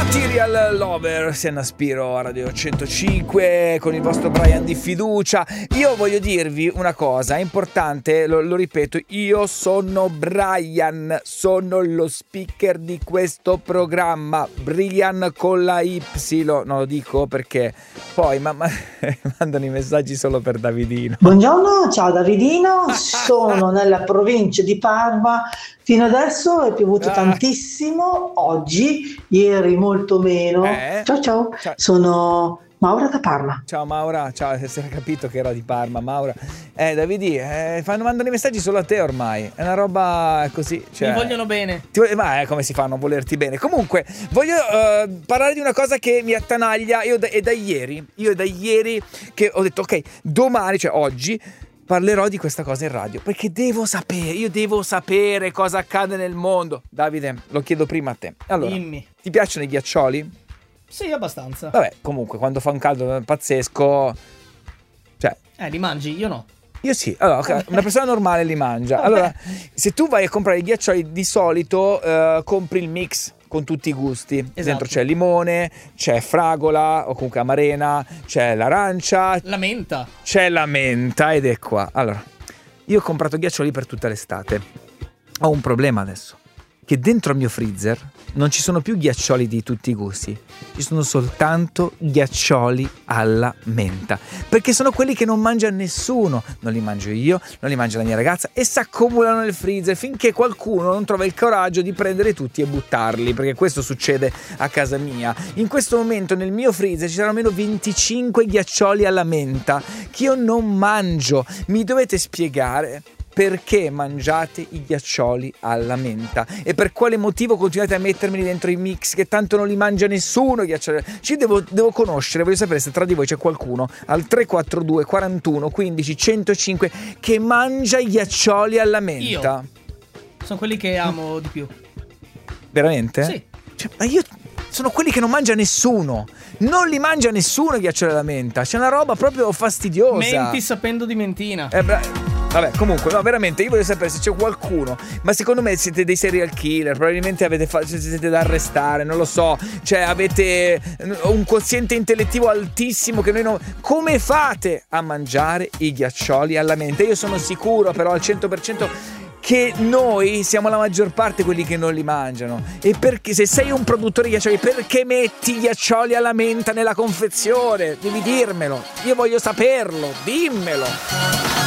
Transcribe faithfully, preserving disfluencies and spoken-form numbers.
Material Lover, Sienna Spiro a Radio centocinque con il vostro Brian di fiducia. Io voglio dirvi una cosa, è importante, lo, lo ripeto, io sono Brian, sono lo speaker di questo programma, Brian con la Y, non lo dico perché poi ma, ma, mandano i messaggi solo per Davidino. Buongiorno, ciao Davidino, sono nella provincia di Parma. Fino adesso è piovuto ah. tantissimo, oggi, ieri molto meno. Eh? Ciao, ciao ciao, sono Maura da Parma. Ciao Maura, ciao, si era capito che era di Parma, Maura. Eh, Davide, eh, fanno, mandano i messaggi solo a te ormai, è una roba così. Cioè, mi vogliono bene. Ti, ma eh, come si fa a non volerti bene? Comunque, voglio uh, parlare di una cosa che mi attanaglia, io da, è da ieri, io è da ieri che ho detto, ok, domani, cioè oggi, parlerò di questa cosa in radio, perché devo sapere, io devo sapere cosa accade nel mondo. Davide, lo chiedo prima a te. Allora, dimmi. Ti piacciono i ghiaccioli? Sì, abbastanza. Vabbè, comunque, quando fa un caldo pazzesco, cioè... Eh, li mangi? Io no. Io sì, allora, una persona normale li mangia. Allora, se tu vai a comprare i ghiaccioli, di solito uh, compri il mix con tutti i gusti. Esatto. Dentro c'è limone, c'è fragola o comunque amarena, c'è l'arancia, la menta. C'è la menta ed è qua. Allora, io ho comprato ghiaccioli per tutta l'estate. Ho un problema adesso, che dentro il mio freezer non ci sono più ghiaccioli di tutti i gusti, ci sono soltanto ghiaccioli alla menta, perché sono quelli che non mangia nessuno, non li mangio io, non li mangia la mia ragazza e si accumulano nel freezer finché qualcuno non trova il coraggio di prendere tutti e buttarli, perché questo succede a casa mia. In questo momento nel mio freezer ci saranno almeno venticinque ghiaccioli alla menta che io non mangio. Mi dovete spiegare perché mangiate i ghiaccioli alla menta e per quale motivo continuate a mettermeli dentro i mix che tanto non li mangia nessuno i ghiaccioli. Ci devo, devo conoscere, voglio sapere se tra di voi c'è qualcuno al tre quattro due quarantuno quindici centocinque che mangia i ghiaccioli alla menta. Io sono quelli che amo di più. Veramente? Sì. Cioè, ma io sono quelli che non mangia nessuno, non li mangia nessuno i ghiaccioli alla menta, c'è una roba proprio fastidiosa. Menti sapendo di mentina. Eh, bra- Vabbè, comunque, no, veramente, io voglio sapere se c'è qualcuno, ma secondo me siete dei serial killer, probabilmente avete fa- siete da arrestare, non lo so, cioè avete un quoziente intellettivo altissimo che noi non... Come fate a mangiare i ghiaccioli alla menta? Io sono sicuro però al cento per cento che noi siamo la maggior parte quelli che non li mangiano. E perché, se sei un produttore di ghiaccioli, perché metti i ghiaccioli alla menta nella confezione? Devi dirmelo, io voglio saperlo, dimmelo.